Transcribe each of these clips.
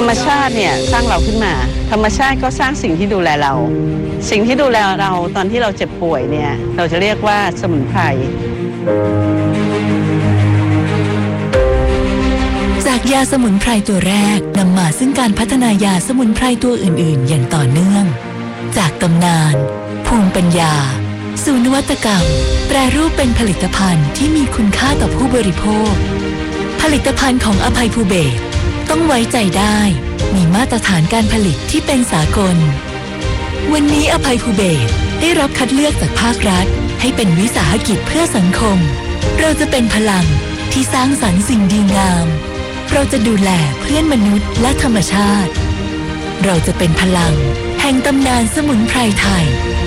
รมชาติเนี่ยสร้างเราขึ้นมาธรรมชาติก็สร้างสิ่งที่ดูแลเราสิ่งที่ดูแลเราตอนที่เราเจ็บป่วยเนี่ยเราจะเรียกว่าสมุนไพรจากยาสมุนไพรตัวแรกนำมาซึ่งการพัฒนายาสมุนไพรตัวอื่นๆอย่างต่อเนื่องจากตำนานภูมิปัญญาสู่นวัตกรรมแปรรูปเป็นผลิตภัณฑ์ที่มีคุณค่าต่อผู้บริโภคผลิตภัณฑ์ของอภัยภูเบศรต้องไว้ใจได้มีมาตรฐานการผลิตที่เป็นสากลวันนี้อภัยภูเบศรได้รับคัดเลือกจากภาครัฐให้เป็นวิสาหกิจเพื่อสังคมเราจะเป็นพลังที่สร้างสรรค์สิ่งดีงามเราจะดูแลเพื่อนมนุษย์และธรรมชาติเราจะเป็นพลังแห่งตำนานสมุนไพรไทย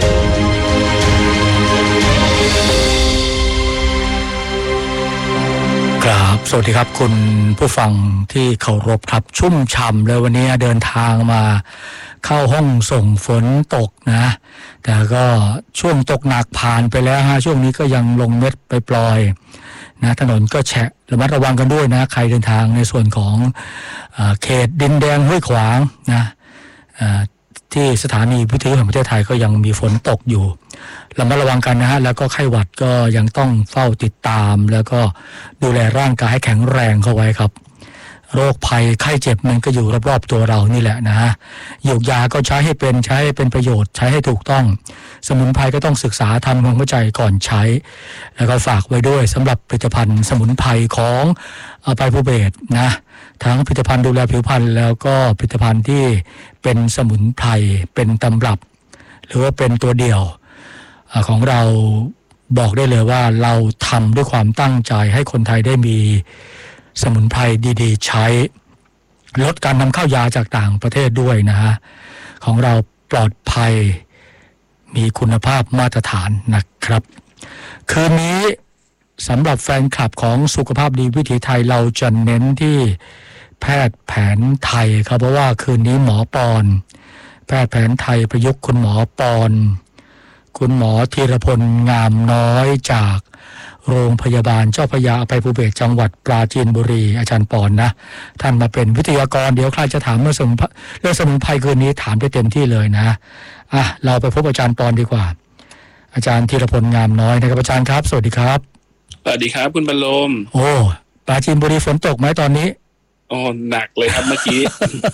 ครับสวัสดีครับคุณผู้ฟังที่เคารพครับชุ่มฉ่ำเลยวันนี้เดินทางมาเข้าห้องส่งฝนตกนะแต่ก็ช่วงตกหนักผ่านไปแล้วฮะช่วงนี้ก็ยังลงเม็ดไปปล่อยนะถนนก็แฉะระมัดระวังกันด้วยนะใครเดินทางในส่วนของเขตดินแดงห้วยขวางนะที่สถานีวิทยุแห่งประเทศไทยก็ยังมีฝนตกอยู่ระมัดระวังกันนะฮะแล้วก็ไข้หวัดก็ยังต้องเฝ้าติดตามแล้วก็ดูแลร่างกายให้แข็งแรงเข้าไว้ครับโรคภัยไข้เจ็บมันก็อยู่รอบๆตัวเรานี่แหละนะฮะหยูกยาก็ใช้ให้เป็นประโยชน์ใช้ให้ถูกต้องสมุนไพรก็ต้องศึกษาทำความเข้าใจก่อนใช้แล้วก็ฝากไว้ด้วยสำหรับผลิตภัณฑ์สมุนไพรของอภัยภูเบศรนะทั้งผลิตภัณฑ์ดูแลผิวพรรณแล้วก็ผลิตภัณฑ์ที่เป็นสมุนไพรเป็นตำรับหรือว่าเป็นตัวเดียวของเราบอกได้เลยว่าเราทำด้วยความตั้งใจให้คนไทยได้มีสมุนไพรดีๆใช้ลดการนำเข้ายาจากต่างประเทศด้วยนะฮะของเราปลอดภัยมีคุณภาพมาตรฐานนะครับคืนนี้สำหรับแฟนคลับของสุขภาพดีวิถีไทยเราจะเน้นที่แพทย์แผนไทยครับเพราะว่าคืนนี้หมอปอนแพทย์แผนไทยประยุกต์คุณหมอปอนคุณหมอธีรพลงามน้อยจากโรงพยาบาลเจ้าพระยาอภัยภูเบศรจังหวัดปราจีนบุรีอาจารย์ปอนนะท่านมาเป็นวิทยากรเดี๋ยวใครจะถามเรื่องสมุนไพรคืนนี้ถามได้เต็มที่เลยนะเราไปพบอาจารย์ปอนดีกว่าอาจารย์ธีรพลงามน้อยนะครับอาจารย์ครับสวัสดีครับสวัสดีครับคุณบรรลมโอ้ปราจีนบุรีฝนตกไหมตอนนี้หนักเลยครับเมื่อกี้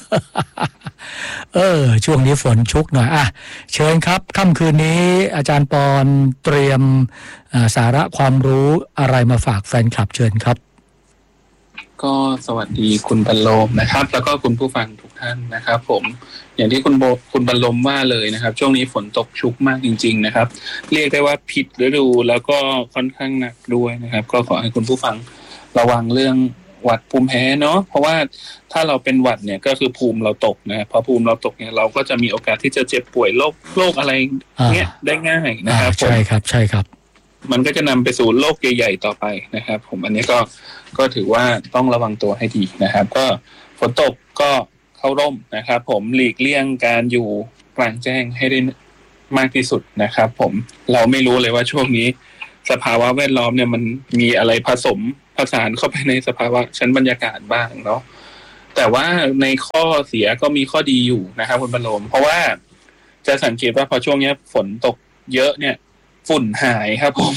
ช่วงนี้ฝนชุกหน่อยเชิญครับค่ำคืนนี้อาจารย์ปอนเตรียมสาระความรู้อะไรมาฝากแฟนคลับเชิญครับก็สวัสดีคุณบรรลมนะครับแล้วก็คุณผู้ฟังทุกท่านนะครับผมอย่างที่คุณบรรลมว่าเลยนะครับช่วงนี้ฝนตกชุกมากจริงๆนะครับเรียกได้ว่าผิดฤดูแล้วก็ค่อนข้างหนักด้วยนะครับก็ขอให้คุณผู้ฟังระวังเรื่องหวัดภูมิแพ้เนาะเพราะว่าถ้าเราเป็นหวัดเนี่ยก็คือภูมิเราตกนะพอภูมิเราตกเนี่ยเราก็จะมีโอกาสที่จะเจ็บป่วยโรคอะไรเงี้ยได้ง่ายนะครับใช่ครับมันก็จะนำไปสู่โรคใหญ่ๆต่อไปนะครับผมอันนี้ก็ถือว่าต้องระวังตัวให้ดีนะครับก็ฝนตกก็เข้าร่มนะครับผมหลีกเลี่ยงการอยู่กลางแจ้งให้ได้มากที่สุดนะครับผมเราไม่รู้เลยว่าช่วงนี้สภาวะแวดล้อมเนี่ยมันมีอะไรผสานเข้าไปในสภาวะชั้นบรรยากาศบ้างเนาะแต่ว่าในข้อเสียก็มีข้อดีอยู่นะครับคุณบรรลมเพราะว่าจะสังเกตว่าพอช่วงนี้ฝนตกเยอะเนี่ยฝุ่นหายครับผม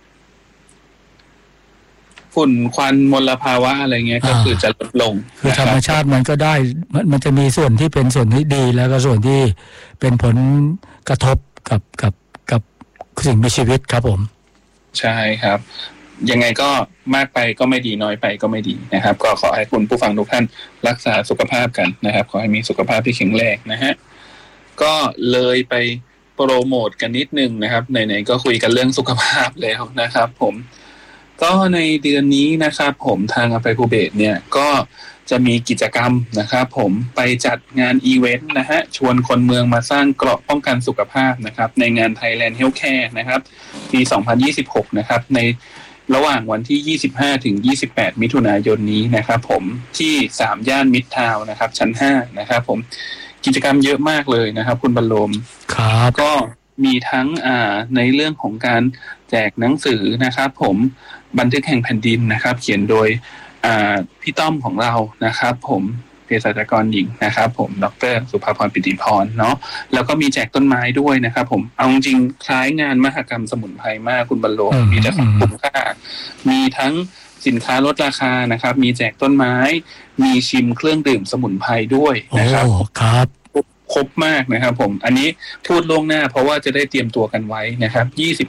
ฝุ่นควันมลภาวะอะไรเงี้ยก็คือจะลดลงคือธรรมชาติมันก็ได้มันจะมีส่วนที่เป็นส่วนที่ดีแล้วก็ส่วนที่เป็นผลกระทบกับสิ่งมีชีวิตครับผมใช่ครับยังไงก็มากไปก็ไม่ดีน้อยไปก็ไม่ดีนะครับก็ขอให้คุณผู้ฟังทุกท่านรักษาสุขภาพกันนะครับขอให้มีสุขภาพที่แข็งแรงนะฮะก็เลยไปโปรโมทกันนิดนึงนะครับไหนๆก็คุยกันเรื่องสุขภาพแล้วนะครับผมก็ในเดือนนี้นะครับผมทางอภัยภูเบศรเนี่ยก็จะมีกิจกรรมนะครับผมไปจัดงานอีเวนต์นะฮะชวนคนเมืองมาสร้างเกราะป้องกันสุขภาพนะครับในงาน Thailand Healthcare นะครับปี 2026 นะครับในระหว่างวันที่25ถึง28มิถุนายนนี้นะครับผมที่3ย่านมิตรทาวน์นะครับชั้น5นะครับผมกิจกรรมเยอะมากเลยนะครับคุณบรรลมครับก็มีทั้งในเรื่องของการแจกหนังสือนะครับผมบันทึกแห่งแผ่นดินนะครับเขียนโดยพี่ต้อมของเรานะครับผมภสัชกรหญิงนะครับผมดร.สุภาพรปิติพรเนาะแล้วก็มีแจกต้นไม้ด้วยนะครับผมเอาจริงคล้ายงานมหกรรมสมุนไพรมากคุณบรรโลมีแต่ของคุ้มค่ามีทั้งสินค้าลดราคานะครับมีแจกต้นไม้มีชิมเครื่องดื่มสมุนไพรด้วยนะครับครับครบมากนะครับผมอันนี้พูดล่วงหน้าเพราะว่าจะได้เตรียมตัวกันไว้นะครับ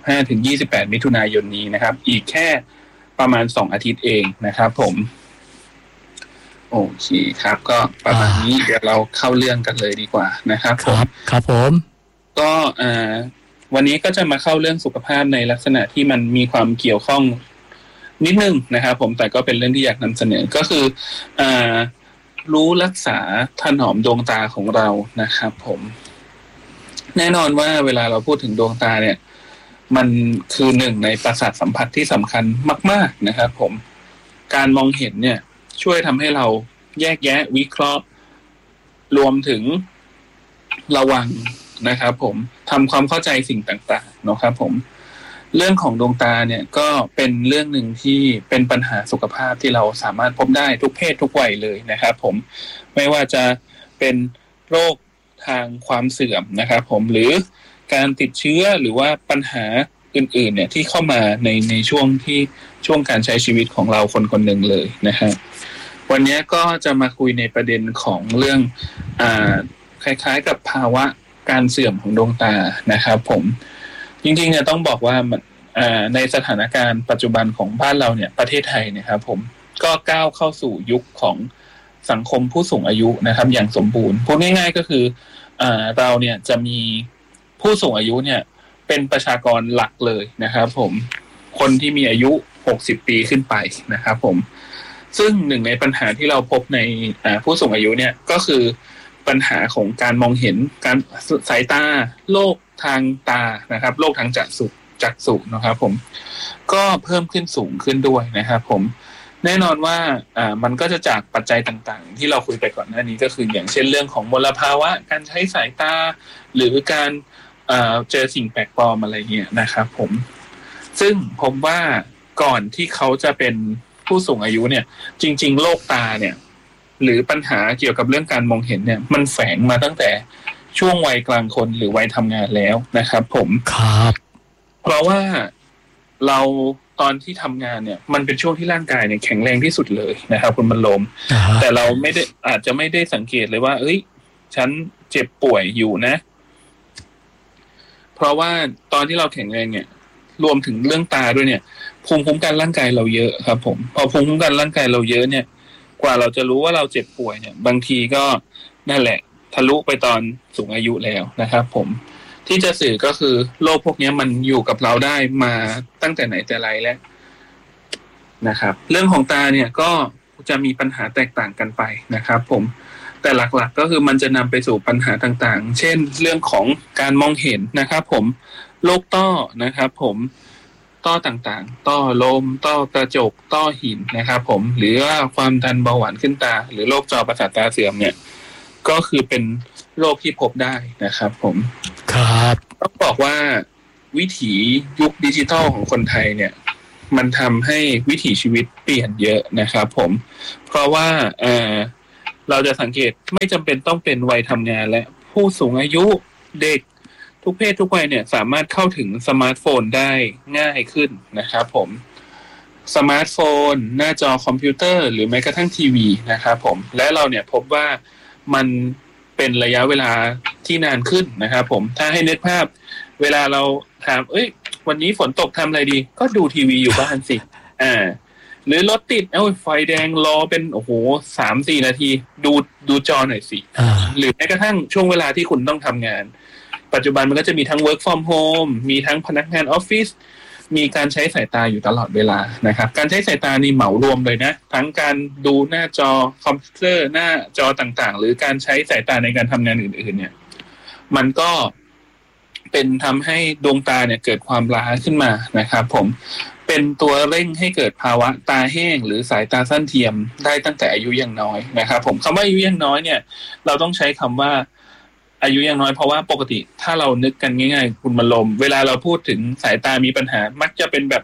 25-28 มิถุนายนนี้นะครับอีกแค่ประมาณ2อาทิตย์เองนะครับผมโอเคครับก็ประมาณนี้เดี๋ยวเราเข้าเรื่องกันเลยดีกว่านะครับครับผมก็วันนี้ก็จะมาเข้าเรื่องสุขภาพในลักษณะที่มันมีความเกี่ยวข้องนิดนึงนะครับผมแต่ก็เป็นเรื่องที่อยากนำเสนอก็คือรู้รักษาถนอมดวงตาของเรานะครับผมแน่นอนว่าเวลาเราพูดถึงดวงตาเนี่ยมันคือหนึ่งในประสาทสัมผัสที่สำคัญมากๆนะครับผมการมองเห็นเนี่ยช่วยทำให้เราแยกแยะวิเคราะห์รวมถึงระวังนะครับผมทำความเข้าใจสิ่งต่างๆนะครับผมเรื่องของดวงตาเนี่ยก็เป็นเรื่องหนึ่งที่เป็นปัญหาสุขภาพที่เราสามารถพบได้ทุกเพศทุกวัยเลยนะครับผมไม่ว่าจะเป็นโรคทางความเสื่อมนะครับผมหรือการติดเชื้อหรือว่าปัญหาอื่นๆเนี่ยที่เข้ามาในช่วงการใช้ชีวิตของเราคนๆหนึ่งเลยนะครับวันนี้ก็จะมาคุยในประเด็นของเรื่องคล้ายๆกับภาวะการเสื่อมของดวงตานะครับผมจริงๆเนี่ยต้องบอกว่าในสถานการณ์ปัจจุบันของบ้านเราเนี่ยประเทศไทยนะครับผมก็ก้าวเข้าสู่ยุคของสังคมผู้สูงอายุนะครับอย่างสมบูรณ์พูดง่ายๆก็คือเราเนี่ยจะมีผู้สูงอายุเนี่ยเป็นประชากรหลักเลยนะครับผมคนที่มีอายุ60ปีขึ้นไปนะครับผมซึ่งหนึ่งในปัญหาที่เราพบในผู้สูงอายุเนี่ยก็คือปัญหาของการมองเห็นการสายตาโรคทางตานะครับโรคทางจักษุนะครับผมก็เพิ่มขึ้นสูงขึ้นด้วยนะครับผมแน่นอนว่ามันก็จะจากปัจจัยต่างๆที่เราคุยไปก่อนหน้านี้ก็คืออย่างเช่นเรื่องของมลภาวะการใช้สายตาหรือการเจอสิ่งแปลกปลอมอะไรเงี้ยนะครับผมซึ่งผมว่าก่อนที่เขาจะเป็นผู้สูงอายุเนี่ยจริงๆโรคตาเนี่ยหรือปัญหาเกี่ยวกับเรื่องการมองเห็นเนี่ยมันแฝงมาตั้งแต่ช่วงวัยกลางคนหรือวัยทำงานแล้วนะครับผมครับเพราะว่าเราตอนที่ทำงานเนี่ยมันเป็นช่วงที่ร่างกายเนี่ยแข็งแรงที่สุดเลยนะครับคุณบรรลมแต่เราไม่ได้อาจจะไม่ได้สังเกตเลยว่าเอ้ยฉันเจ็บป่วยอยู่นะเพราะว่าตอนที่เราแข็งแรงเนี่ยรวมถึงเรื่องตาด้วยเนี่ยภูมิคุ้มกันร่างกายเราเยอะครับผมพอภูมิคุ้มกันร่างกายเราเยอะเนี่ยกว่าเราจะรู้ว่าเราเจ็บป่วยเนี่ยบางทีก็นั่นแหละทะลุไปตอนสูงอายุแล้วนะครับผมที่จะสื่อก็คือโรคพวกนี้มันอยู่กับเราได้มาตั้งแต่ไหนแต่ไรแล้วนะครับเรื่องของตาเนี่ยก็จะมีปัญหาแตกต่างกันไปนะครับผมแต่หลักๆก็คือมันจะนำไปสู่ปัญหาต่างๆเช่นเรื่องของการมองเห็นนะครับผมโรคต้อนะครับผมต้อต่างๆต้อลมต้อกระจกต้อหินนะครับผมหรือว่าความดันเบาหวานขึ้นตาหรือโรคจอประสาทตาเสื่อมเนี่ยก็คือเป็นโรคที่พบได้นะครับผมครับต้องบอกว่าวิถียุคดิจิทัลของคนไทยเนี่ยมันทำให้วิถีชีวิตเปลี่ยนเยอะนะครับผมเพราะว่าเราจะสังเกตไม่จำเป็นต้องเป็นวัยทำงานและผู้สูงอายุเด็กทุกเพศทุกวัยเนี่ยสามารถเข้าถึงสมาร์ทโฟนได้ง่ายขึ้นนะครับผมสมาร์ทโฟนหน้าจอคอมพิวเตอร์หรือแม้กระทั่งทีวีนะครับผมและเราเนี่ยพบว่ามันเป็นระยะเวลาที่นานขึ้นนะครับผมถ้าให้นึกภาพเวลาเราถามวันนี้ฝนตกทำอะไรดีก็ดูทีวีอยู่บ้านสิหรือรถติดไฟแดงรอเป็น3-4 นาทีดูจอหน่อยสิหรือแม้กระทั่งช่วงเวลาที่คุณต้องทำงานปัจจุบันมันก็จะมีทั้ง work from home มีทั้งพนักงานออฟฟิศมีการใช้สายตาอยู่ตลอดเวลานะครับการใช้สายตานี่เหมารวมเลยนะทั้งการดูหน้าจอคอมพิวเตอร์หน้าจอต่างๆหรือการใช้สายตาในการทำงานอื่นๆเนี่ยมันก็เป็นทำให้ดวงตาเนี่ยเกิดความล้าขึ้นมานะครับผมเป็นตัวเร่งให้เกิดภาวะตาแห้งหรือสายตาสั้นเทียมได้ตั้งแต่อายุยังน้อยนะครับผมคำว่าอายุยังน้อยเนี่ยเราต้องใช้คำว่าอายุยังน้อยเพราะว่าปกติถ้าเรานึกกันง่ายๆคุณบรรลมเวลาเราพูดถึงสายตามีปัญหามักจะเป็นแบบ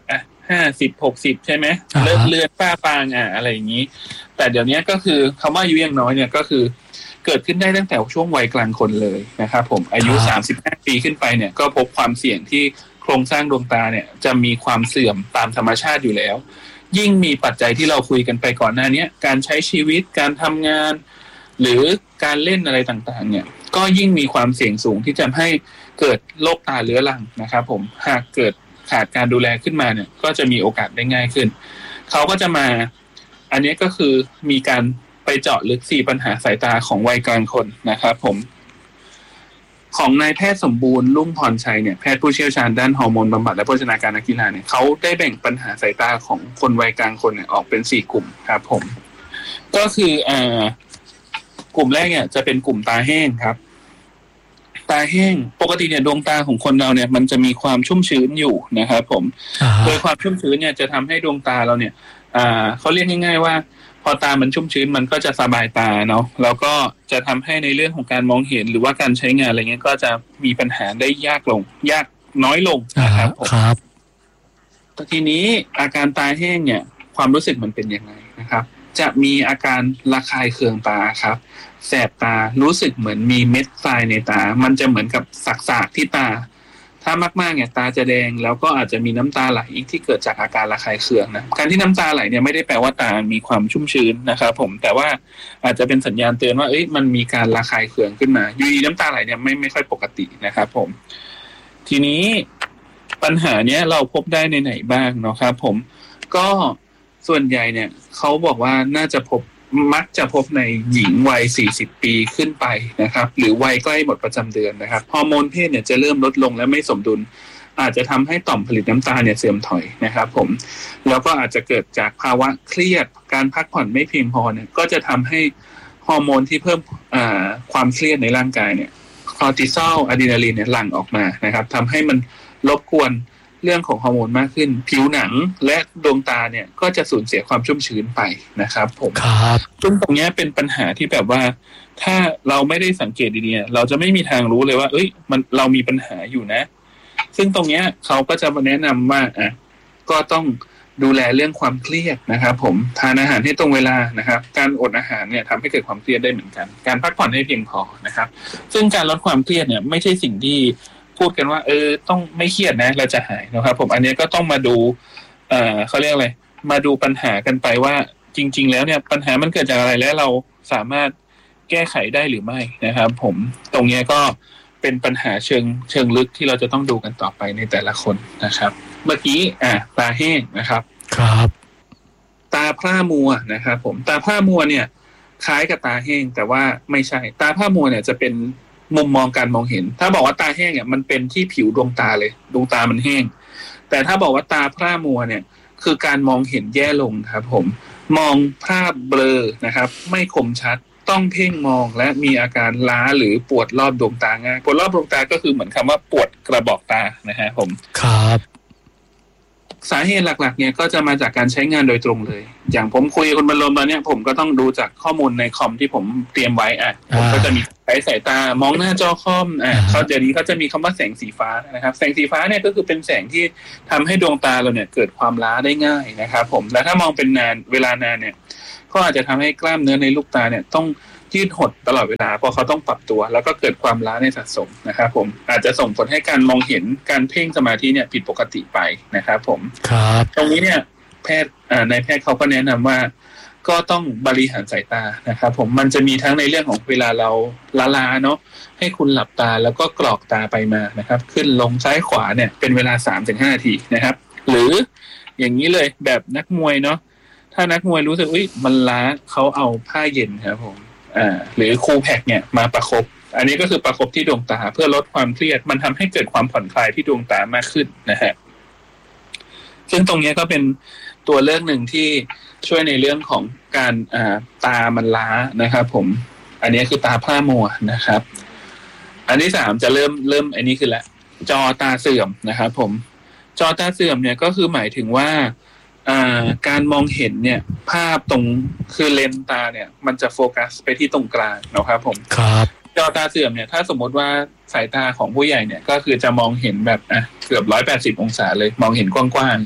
50-60ใช่ไหมเลิกเลือนฝ้าฟางอะไรอย่างนี้แต่เดี๋ยวนี้ก็คือคำว่าอายุยังน้อยเนี่ยก็คือเกิดขึ้นได้ตั้งแต่ช่วงวัยกลางคนเลยนะครับผมอายุ35ปีขึ้นไปเนี่ยก็พบความเสี่ยงที่โครงสร้างดวงตาเนี่ยจะมีความเสื่อมตามธรรมชาติอยู่แล้วยิ่งมีปัจจัยที่เราคุยกันไปก่อนหน้านี้การใช้ชีวิตการทำงานหรือการเล่นอะไรต่างๆเนี่ยก็ยิ่งมีความเสี่ยงสูงที่จะให้เกิดโรคตาเรื้อรังนะครับผมหากเกิดขาดการดูแลขึ้นมาเนี่ยก็จะมีโอกาสได้ง่ายขึ้นเขาก็จะมาอันนี้ก็คือมีการไปเจาะลึก4ปัญหาสายตาของวัยกลางคนนะครับผมของนายแพทย์สมบูรณ์รุ่งพรชัยเนี่ยแพทย์ผู้เชี่ยวชาญด้านฮอร์โมนบำบัดและโภชนาการนักกีฬาเนี่ยเขาได้แบ่งปัญหาสายตาของคนวัยกลางคนเนี่ยออกเป็น4กลุ่มครับผมก็คือกลุ่มแรกเนี่ยจะเป็นกลุ่มตาแห้งครับตาแห้งปกติเนี่ยดวงตาของคนเราเนี่ยมันจะมีความชุ่มชื้นอยู่นะครับผมโดยความชุ่มชื้นเนี่ยจะทำให้ดวงตาเราเนี่ยเขาเรียกง่ายๆว่าพอตามันชุ่มชื้นมันก็จะสบายตาเนาะแล้วก็จะทำให้ในเรื่องของการมองเห็นหรือว่าการใช้งานอะไรเงี้ยก็จะมีปัญหาได้ยากน้อยลงนะครับผมทีนี้อาการตาแห้งเนี่ยความรู้สึกมันเป็นยังไงนะครับจะมีอาการระคายเคืองตาครับแสบตารู้สึกเหมือนมีเม็ดทรายในตามันจะเหมือนกับสักๆที่ตาถ้ามากๆเนี่ยตาจะแดงแล้วก็อาจจะมีน้ำตาไหลที่เกิดจากอาการระคายเคืองนะการที่น้ำตาไหลเนี่ยไม่ได้แปลว่าตามีความชุ่มชื้นนะครับผมแต่ว่าอาจจะเป็นสัญญาณเตือนว่ามันมีการระคายเคืองขึ้นมาอยู่ดีน้ำตาไหลเนี่ยไม่ค่อยปกตินะครับผมทีนี้ปัญหาเนี้ยเราพบได้ในไหนบ้างเนาะครับผมก็ส่วนใหญ่เนี่ยเขาบอกว่ามักจะพบในหญิงวัย40ปีขึ้นไปนะครับหรือวัยใกล้หมดประจำเดือนนะครับฮอร์โมนเพศเนี่ยจะเริ่มลดลงและไม่สมดุลอาจจะทำให้ต่อมผลิตน้ำตาเนี่ยเสื่อมถอยนะครับผมแล้วก็อาจจะเกิดจากภาวะเครียดการพักผ่อนไม่เพียงพอเนี่ยก็จะทำให้ฮอร์โมนที่เพิ่มความเครียดในร่างกายเนี่ยคอร์ติซอลอะดรีนาลีนเนี่ยหลั่งออกมานะครับทำให้มันรบกวนเรื่องของฮอร์โมนมากขึ้นผิวหนังและดวงตาเนี่ยก็จะสูญเสียความชุ่มชื้นไปนะครับผมครับซึ่งตรงนี้เป็นปัญหาที่แบบว่าถ้าเราไม่ได้สังเกตดีๆเราจะไม่มีทางรู้เลยว่าเรามีปัญหาอยู่นะซึ่งตรงนี้เขาก็จะมาแนะนำว่าก็ต้องดูแลเรื่องความเครียดนะครับผมทานอาหารให้ตรงเวลานะครับการอดอาหารเนี่ยทำให้เกิดความเครียดได้เหมือนกันการพักผ่อนให้เพียงพอนะครับซึ่งการลดความเครียดเนี่ยไม่ใช่สิ่งที่พูดกันว่าต้องไม่เครียดนะเราจะหายนะครับผมอันนี้ก็ต้องมาดูเขาเรียกอะไรมาดูปัญหากันไปว่าจริงๆแล้วเนี่ยปัญหามันเกิดจากอะไรและเราสามารถแก้ไขได้หรือไม่นะครับผมตรงนี้ก็เป็นปัญหาเชิงลึกที่เราจะต้องดูกันต่อไปในแต่ละคนนะครับเมื่อกี้ตาแห้งนะครับครับตาพร่ามัวนะครับผมตาพร่ามัวเนี่ยคล้ายกับตาแห้งแต่ว่าไม่ใช่ตาพร่ามัวเนี่ยจะเป็นมุมมองการมองเห็นถ้าบอกว่าตาแห้งเนี่ยมันเป็นที่ผิวดวงตาเลยดวงตามันแห้งแต่ถ้าบอกว่าตาพร่ามัวเนี่ยคือการมองเห็นแย่ลงครับผมมองภาพเบลอนะครับไม่คมชัดต้องเพ่งมองและมีอาการล้าหรือปวดรอบดวงตาง่ายปวดรอบดวงตาก็คือเหมือนคำว่าปวดกระบอกตานะฮะผมครับสาเหตุหลักๆเนี่ยก็จะมาจากการใช้งานโดยตรงเลยอย่างผมคุยกับคุณบรรลมตอนนี้ผมก็ต้องดูจากข้อมูลในคอมที่ผมเตรียมไว้ผมก็จะมีใช้สายตามองหน้าจอคอมเขาเดี๋ยวนี้เขาจะมีคำว่าแสงสีฟ้านะครับแสงสีฟ้าเนี่ยก็คือเป็นแสงที่ทำให้ดวงตาเราเนี่ยเกิดความล้าได้ง่ายนะครับผมและถ้ามองเป็นเวลานานเนี่ยก็อาจจะทำให้กล้ามเนื้อในลูกตาเนี่ยต้องยืดหดตลอดเวลาเพราะเขาต้องปรับตัวแล้วก็เกิดความล้าในสะสมนะครับผมอาจจะส่งผลให้การมองเห็นการเพ่งสมาธิเนี่ยผิดปกติไปนะครับผมครับตรงนี้เนี่ยนายแพทย์เขาก็แนะนำว่าก็ต้องบริหารสายตานะครับผมมันจะมีทั้งในเรื่องของเวลาเราล้าเนาะให้คุณหลับตาแล้วก็กรอกตาไปมานะครับขึ้นลงซ้ายขวาเนี่ยเป็นเวลา 3-5 นาทีนะครับหรืออย่างนี้เลยแบบนักมวยเนาะถ้านักมวยรู้สึกมันล้าเขาเอาผ้าเย็นครับผมหรือคูลแพ็กเนี่ยมาประคบอันนี้ก็คือประคบที่ดวงตาเพื่อลดความเครียดมันทำให้เกิดความผ่อนคลายที่ดวงตามากขึ้นนะฮะซึ่งตรงนี้ก็เป็นตัวเลือกหนึ่งที่ช่วยในเรื่องของการตามันล้านะครับผมอันนี้คือตาพร่ามัวนะครับอันที่3จะเริ่มอันนี้คือละจอตาเสื่อมนะครับผมจอตาเสื่อมเนี่ยก็คือหมายถึงว่าการมองเห็นเนี่ยภาพตรงคือเลนส์ตาเนี่ยมันจะโฟกัสไปที่ตรงกลางนะครับผมครับจอตาเสื่อมเนี่ยถ้าสมมติว่าสายตาของผู้ใหญ่เนี่ยก็คือจะมองเห็นแบบเกือบ180 องศาเลยมองเห็นกว้างๆ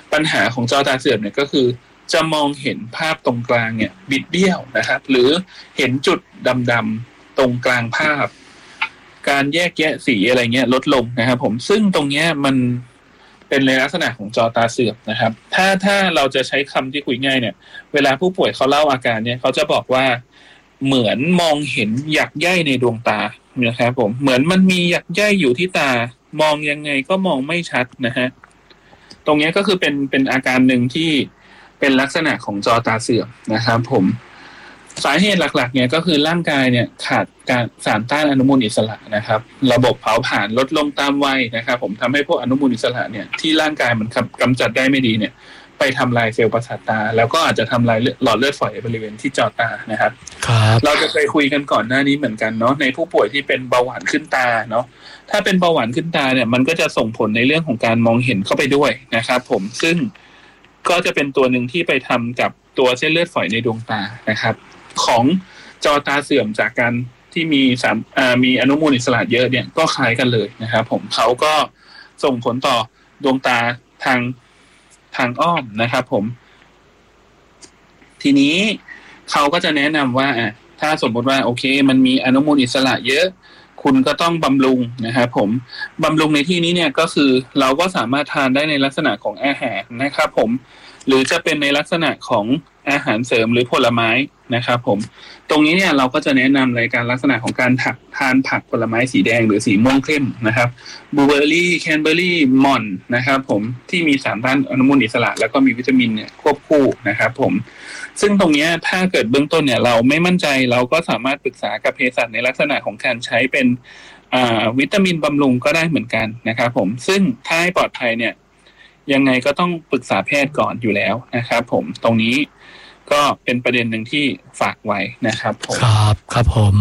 ปัญหาของจอตาเสื่อมเนี่ยก็คือจะมองเห็นภาพตรงกลางเนี่ยบิดเบี้ยวนะครับหรือเห็นจุดดำๆตรงกลางภาพการแยกแยะสีอะไรเงี้ยลดลงนะครับผมซึ่งตรงเนี้ยมันเป็นในลักษณะของจอตาเสื่อมนะครับถ้าเราจะใช้คำที่คุยง่ายเนี่ยเวลาผู้ป่วยเขาเล่าอาการเนี่ยเขาจะบอกว่าเหมือนมองเห็นหยักใยในดวงตานะครับผมเหมือนมันมีหยักใยอยู่ที่ตามองยังไงก็มองไม่ชัดนะฮะตรงนี้ก็คือเป็นอาการหนึ่งที่เป็นลักษณะของจอตาเสื่อมนะครับผมสาเหตุหลักๆเนี่ยก็คือร่างกายเนี่ยขาดการสารต้านอนุมูลอิสระนะครับระบบเผาผลาญลดลงตามวัยนะครับผมทำให้พวกอนุมูลอิสระเนี่ยที่ร่างกายมันกำจัดได้ไม่ดีเนี่ยไปทำลายเซลล์ประสาทตาแล้วก็อาจจะทำลายหลอดเลือดฝอยบริเวณที่จอตานะครับเราจะเคยคุยกันก่อนหน้านี้เหมือนกันเนาะในผู้ป่วยที่เป็นเบาหวานขึ้นตาเนาะถ้าเป็นเบาหวานขึ้นตาเนี่ยมันก็จะส่งผลในเรื่องของการมองเห็นเข้าไปด้วยนะครับผมซึ่งก็จะเป็นตัวหนึ่งที่ไปทำกับตัวเส้นเลือดฝอยในดวงตานะครับของจอตาเสื่อมจากการที่มีอนุมูลอิสระเยอะเนี่ยก็คล้ายกันเลยนะครับผมเขาก็ส่งผลต่อดวงตาทางอ้อมนะครับผมทีนี้เขาก็จะแนะนำว่าถ้าสมมติว่าโอเคมันมีอนุมูลอิสระเยอะคุณก็ต้องบำรุงนะครับผมบำรุงในที่นี้เนี่ยก็คือเราก็สามารถทานได้ในลักษณะของอาหารนะครับผมหรือจะเป็นในลักษณะของอาหารเสริมหรือผลไม้นะครับผมตรงนี้เนี่ยเราก็จะแนะนำในการลักษณะของการทานผักผลไม้สีแดงหรือสีม่วงเข้มนะครับบลูเบอร์รี่แคนเบอร์รี่ม่อนนะครับผมที่มีสารต้านอนุมูลอิสระแล้วก็มีวิตามินเนี่ยควบคู่นะครับผมซึ่งตรงนี้ถ้าเกิดเบื้องต้นเนี่ยเราไม่มั่นใจเราก็สามารถปรึกษากับเภสัชในลักษณะของการใช้เป็นวิตามินบำรุงก็ได้เหมือนกันนะครับผมซึ่งถ้าให้ปลอดภัยเนี่ยยังไงก็ต้องปรึกษาแพทย์ก่อนอยู่แล้วนะครับผมตรงนี้ก็เป็นประเด็นหนึ่งที่ฝากไว้นะครับผมครับผม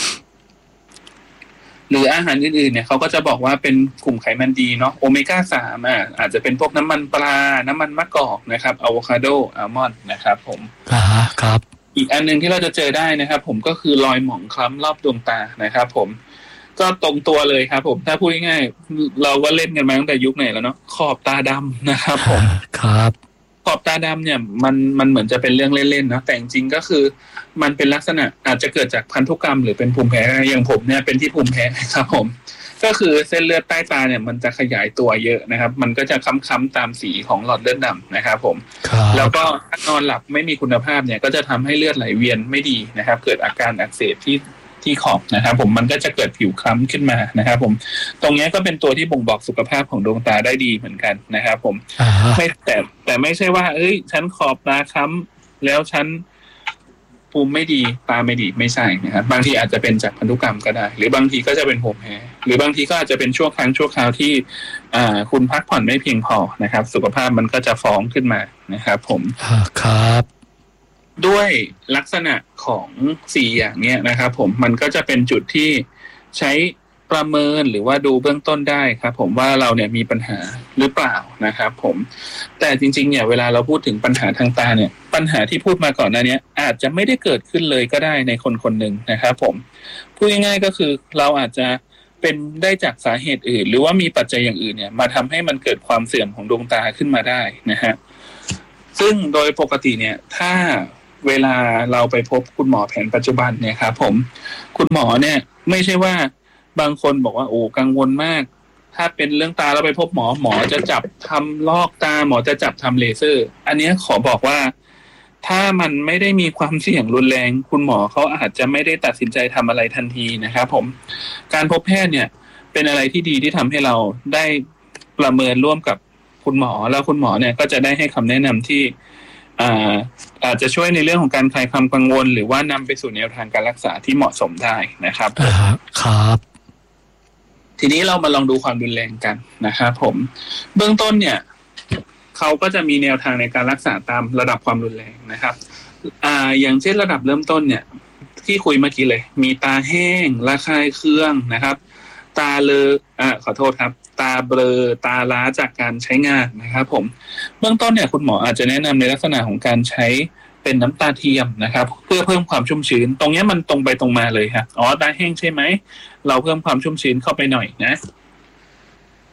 หรืออาหารอื่นๆเนี่ยเขาก็จะบอกว่าเป็นกลุ่มไขมันดีเนาะโอเมก้า3อาจจะเป็นพวกน้ำมันปลาน้ำมันมะกอกนะครับอะโวคาโดอัลมอนด์นะครับผมครับอีกอันนึงที่เราจะเจอได้นะครับผมก็คือรอยหมองคล้ำรอบดวงตานะครับผมก็ตรงตัวเลยครับผมถ้าพูดง่ายๆเราก็เล่นกันมาตั้งแต่ยุคไหนแล้วเนาะขอบตาดำนะครับผมครับขอบตาดำเนี่ยมันเหมือนจะเป็นเรื่องเล่นๆนะแต่จริงๆก็คือมันเป็นลักษณะอาจจะเกิดจากพันธุกรรมหรือเป็นภูมิแพ้อย่างผมเนี่ยเป็นที่ภูมิแพ้ครับผมก็คือเส้นเลือดใต้ตาเนี่ยมันจะขยายตัวเยอะนะครับมันก็จะค้ำๆตามสีของหลอดเลือดดำนะครับผมแล้วก็นอนหลับไม่มีคุณภาพเนี่ยก็จะทำให้เลือดไหลเวียนไม่ดีนะครับเกิดอาการอักเสบที่ขอบนะครับผมมันก็จะเกิดผิวคล้ำขึ้นมานะครับผมตรงนี้ก็เป็นตัวที่บ่งบอกสุขภาพของดวงตาได้ดีเหมือนกันนะครับผมไม่แต่ไม่ใช่ว่าฉันขอบตาคล้ำแล้วฉันภูมิไม่ดีตาไม่ดีไม่ใช่นะครับบางทีอาจจะเป็นจากพันธุกรรมก็ได้หรือบางทีก็จะเป็นภูมิแพ้หรือบางทีก็อาจจะเป็นชั่วครั้งชั่วคราวที่คุณพักผ่อนไม่เพียงพอนะครับสุขภาพมันก็จะฟ้องขึ้นมานะครับผมครับด้วยลักษณะของ4อย่างเนี้ยนะครับผมมันก็จะเป็นจุดที่ใช้ประเมินหรือว่าดูเบื้องต้นได้ครับผมว่าเราเนี่ยมีปัญหาหรือเปล่านะครับผมแต่จริงๆเนี่ยเวลาเราพูดถึงปัญหาทางตาเนี่ยปัญหาที่พูดมาก่อนหน้านี้อาจจะไม่ได้เกิดขึ้นเลยก็ได้ในคนๆนึงนะครับผมพูดง่ายๆก็คือเราอาจจะเป็นได้จากสาเหตุอื่นหรือว่ามีปัจจัยอย่างอื่นเนี่ยมาทำให้มันเกิดความเสื่อมของดวงตาขึ้นมาได้นะฮะซึ่งโดยปกติเนี่ยถ้าเวลาเราไปพบคุณหมอแผนปัจจุบันเนี่ยครับผมคุณหมอเนี่ยไม่ใช่ว่าบางคนบอกว่าโอ้กังวลมากถ้าเป็นเรื่องตาเราไปพบหมอจะจับทำลอกตาหมอจะจับทำเลเซอร์อันนี้ขอบอกว่าถ้ามันไม่ได้มีความเสี่ยงรุนแรงคุณหมอเขาอาจจะไม่ได้ตัดสินใจทำอะไรทันทีนะครับผมการพบแพทย์เนี่ยเป็นอะไรที่ดีที่ทำให้เราได้ประเมินร่วมกับคุณหมอแล้วคุณหมอเนี่ยก็จะได้ให้คำแนะนำที่อาจจะช่วยในเรื่องของการคลายความกังวลหรือว่านำไปสู่แนวทางการรักษาที่เหมาะสมได้นะครับครับทีนี้เรามาลองดูความรุนแรงกันนะครับผมเบื้องต้นเนี่ยเขาก็จะมีแนวทางในการรักษาตามระดับความรุนแรงนะครับอย่างเช่นระดับเริ่มต้นเนี่ยที่คุยเมื่อกี้เลยมีตาแห้งระคายเคืองนะครับตาเลอะขอโทษครับตาเบลอตาล้าจากการใช้งานนะครับผมเบื้องต้นเนี่ยคุณหมออาจจะแนะนำในลักษณะของการใช้เป็นน้ำตาเทียมนะครับเพื่อเพิ่มความชุ่มชื้นตรงนี้มันตรงไปตรงมาเลยครับตาแห้งใช่ไหมเราเพิ่มความชุ่มชื้นเข้าไปหน่อยนะ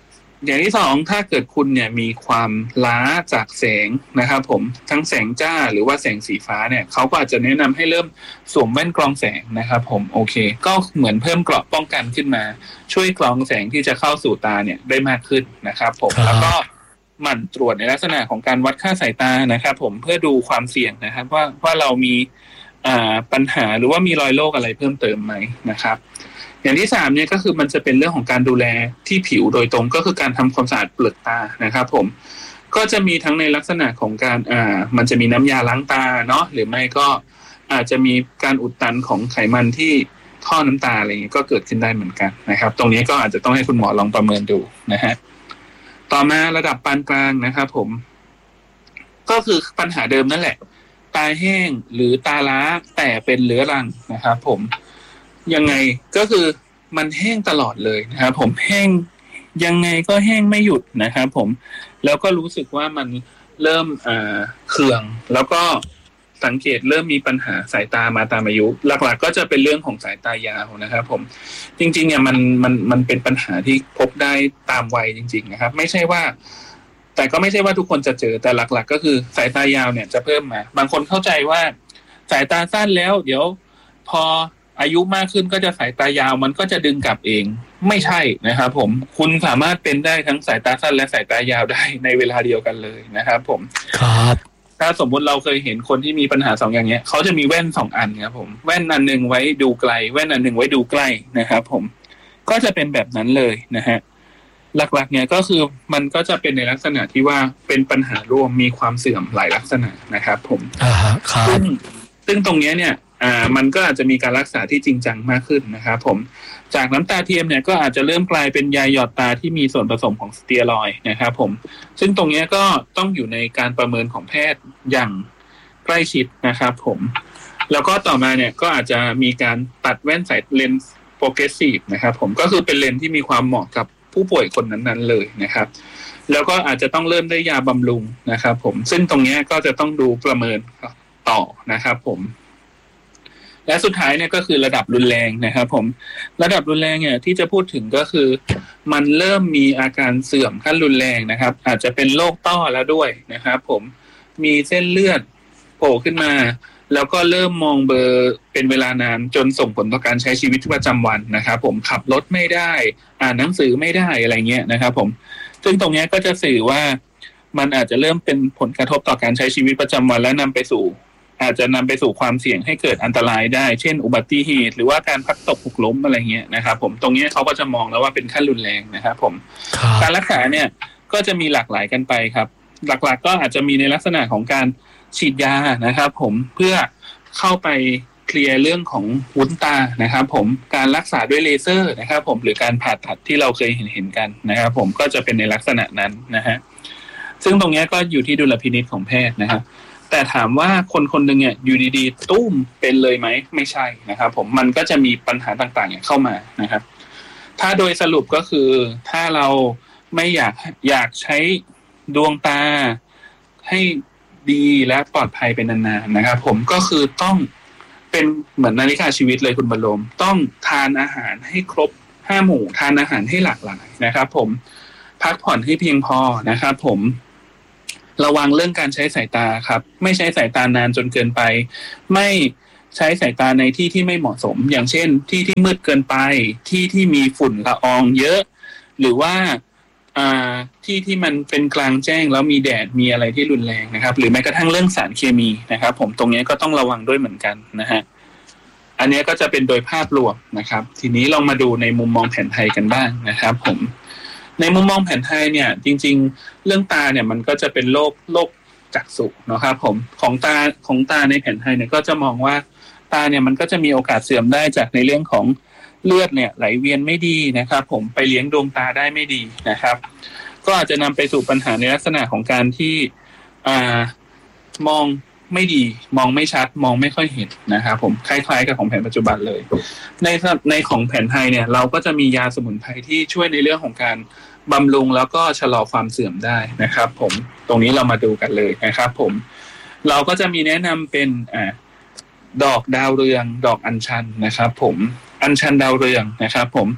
อย่างที่สองถ้าเกิดคุณเนี่ยมีความล้าจากแสงนะครับผมทั้งแสงจ้าหรือว่าแสงสีฟ้าเนี่ยเขาก็อาจจะแนะนำให้เริ่มสวมแว่นกรองแสงนะครับผมโอเคก็เหมือนเพิ่มเกราะป้องกันขึ้นมาช่วยกรองแสงที่จะเข้าสู่ตาเนี่ยได้มากขึ้นนะครับผมแล้วก็หมั่นตรวจในลักษณะของการวัดค่าสายตานะครับผมเพื่อดูความเสี่ยงนะครับว่าเรามีปัญหาหรือว่ามีรอยโรคอะไรเพิ่มเติมไหมนะครับอย่างที่3เนี่ยก็คือมันจะเป็นเรื่องของการดูแลที่ผิวโดยตรงก็คือการทำความสะอาดเปลือกตานะครับผมก็จะมีทั้งในลักษณะของการมันจะมีน้ำยาล้างตาเนาะหรือไม่ก็อาจจะมีการอุดตันของไขมันที่ท่อน้ำตาอะไรอย่างนี้ก็เกิดขึ้นได้เหมือนกันนะครับตรงนี้ก็อาจจะต้องให้คุณหมอลองประเมินดูนะฮะต่อมาระดับปานกลางนะครับผมก็คือปัญหาเดิมนั่นแหละตาแห้งหรือตาล้าแต่เป็นเรื้อรังนะครับผมยังไงก็คือมันแห้งตลอดเลยนะครับผมแห้งยังไงก็แห้งไม่หยุดนะครับผมแล้วก็รู้สึกว่ามันเริ่มเคืองแล้วก็สังเกตเริ่มมีปัญหาสายตามาตามอายุหลักๆก็จะเป็นเรื่องของสายตายาวนะครับผมจริงๆเนี่ยมันเป็นปัญหาที่พบได้ตามวัยจริงๆนะครับไม่ใช่ว่าแต่ก็ไม่ใช่ว่าทุกคนจะเจอแต่หลักๆก็คือสายตายาวเนี่ยจะเพิ่มมาบางคนเข้าใจว่าสายตาสั้นแล้วเดี๋ยวพออายุมากขึ้นก็จะสายตายาวมันก็จะดึงกลับเองไม่ใช่นะครับผมคุณสามารถเป็นได้ทั้งสายตาสั้นและสายตายาวได้ในเวลาเดียวกันเลยนะครับผมครับถ้าสมมุติเราเคยเห็นคนที่มีปัญหา2อย่างเงี้ยเขาจะมีแว่น2อันครับผมแว่นอันนึงไว้ดูไกลแว่นอันนึงไว้ดูใกล้นะครับผมก็จะเป็นแบบนั้นเลยนะฮะหลักๆเนี่ยก็คือมันก็จะเป็นในลักษณะที่ว่าเป็นปัญหาร่วมมีความเสื่อมหลายลักษณะนะครับผมครับซึ่งตรงนี้เนี่ยมันก็อาจจะมีการรักษาที่จริงจังมากขึ้นนะครับผมจากน้ำตาเทียมเนี่ยก็อาจจะเริ่มกลายเป็นยาหยอดตาที่มีส่วนผสมของสเตียรอยด์นะครับผมซึ่งตรงนี้ก็ต้องอยู่ในการประเมินของแพทย์อย่างใกล้ชิดนะครับผมแล้วก็ต่อมาเนี่ยก็อาจจะมีการตัดแว่นสายเลนส์โปรเกรสซีฟนะครับผมก็คือเป็นเลนส์ที่มีความเหมาะกับผู้ป่วยคนนั้นๆเลยนะครับแล้วก็อาจจะต้องเริ่มด้วยยาบำรุงนะครับผมซึ่งตรงนี้ก็จะต้องดูประเมินต่อนะครับผมและสุดท้ายเนี่ยก็คือระดับรุนแรงนะครับผมระดับรุนแรงเนี่ยที่จะพูดถึงก็คือมันเริ่มมีอาการเสื่อมขั้นรุนแรงนะครับอาจจะเป็นโรคต้อแล้วด้วยนะครับผมมีเส้นเลือดโผล่ขึ้นมาแล้วก็เริ่มมองเบลอเป็นเวลานานจนส่งผลต่อการใช้ชีวิตประจำวันนะครับผมขับรถไม่ได้อ่านหนังสือไม่ได้อะไรเงี้ยนะครับผมซึ่งตรงนี้ก็จะสื่อว่ามันอาจจะเริ่มเป็นผลกระทบต่อการใช้ชีวิตประจำวันและอาจจะนำไปสู่ความเสี่ยงให้เกิดอันตรายได้เช่นอุบัติเหตุหรือว่าการพลัดตกหกล้มอะไรเงี้ยนะครับผมตรงนี้เขาก็จะมองแล้วว่าเป็นขั้นรุนแรงนะครับผมการรักษาเนี่ยก็จะมีหลากหลายกันไปครับหลักๆก็อาจจะมีในลักษณะของการฉีดยานะครับผมเพื่อเข้าไปเคลียร์เรื่องของวุ้นตานะครับผมการรักษาด้วยเลเซอร์นะครับผมหรือการผ่าตัดที่เราเคยเห็นกันนะครับผมก็จะเป็นในลักษณะนั้นนะฮะซึ่งตรงนี้ก็อยู่ที่ดุลพินิจของแพทย์นะครับแต่ถามว่าคนหนึ่งเนี่ยอยู่ดีๆตุ้มเป็นเลยไหมไม่ใช่นะครับผมมันก็จะมีปัญหาต่างๆเนี่ยเข้ามานะครับถ้าโดยสรุปก็คือถ้าเราไม่อยากใช้ดวงตาให้ดีและปลอดภัยเป็นนานๆนะครับผมก็คือต้องเป็นเหมือนนาฬิกาชีวิตเลยคุณบรรลมต้องทานอาหารให้ครบ5 หมู่ทานอาหารให้หลากหลายนะครับผมพักผ่อนให้เพียงพอนะครับผมระวังเรื่องการใช้สายตาครับไม่ใช้สายตานานจนเกินไปไม่ใช้สายตาในที่ที่ไม่เหมาะสมอย่างเช่นที่ที่มืดเกินไปที่มีฝุ่นละอองเยอะหรือว่าที่มันเป็นกลางแจ้งแล้วมีแดดมีอะไรที่รุนแรงนะครับหรือแม้กระทั่งเรื่องสารเคมีนะครับผมตรงนี้ก็ต้องระวังด้วยเหมือนกันนะฮะอันนี้ก็จะเป็นโดยภาพรวมนะครับทีนี้ลองมาดูในมุมมองแผนไทยกันบ้างนะครับผมในมุมมองแผนไทยเนี่ยจริงๆเรื่องตาเนี่ยมันก็จะเป็นโรคจักษุนะครับผมของตาในแผนไทยเนี่ยก็จะมองว่าตาเนี่ยมันก็จะมีโอกาสเสื่อมได้จากในเรื่องของเลือดเนี่ยไหลเวียนไม่ดีนะครับผมไปเลี้ยงดวงตาได้ไม่ดีนะครับก็อาจจะนำไปสู่ปัญหาในลักษณะของการที่มองไม่ดีมองไม่ชัดมองไม่ค่อยเห็นนะครับผมคล้ายๆกับของแผนปัจจุบันเลยในของแผนไทยเนี่ยเราก็จะมียาสมุนไพรที่ช่วยในเรื่องของการบำรุงแล้วก็ชะลอความเสื่อมได้นะครับผมตรงนี้เรามาดูกันเลยนะครับผมเราก็จะมีแนะนำเป็นดอกดาวเรืองดอกอัญชันนะครับผมอัญชันดาวเรืองนะครับผม